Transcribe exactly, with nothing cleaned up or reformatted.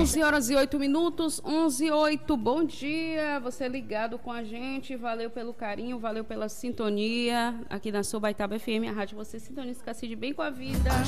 onze horas e oito minutos, onze e oito, bom dia, você ligado com a gente, valeu pelo carinho, valeu pela sintonia, aqui na Sobaitaba F M, a rádio você sintoniza, Cacide bem com a vida.